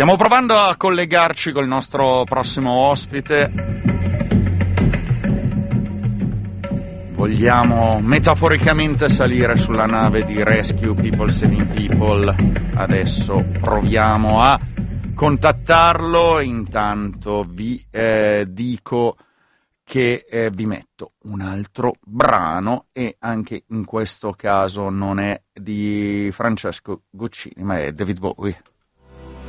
Stiamo provando a collegarci col nostro prossimo ospite. Vogliamo metaforicamente salire sulla nave di Rescue People Saving People. Adesso proviamo a contattarlo. Intanto vi dico che vi metto un altro brano, e anche in questo caso non è di Francesco Guccini, ma è David Bowie.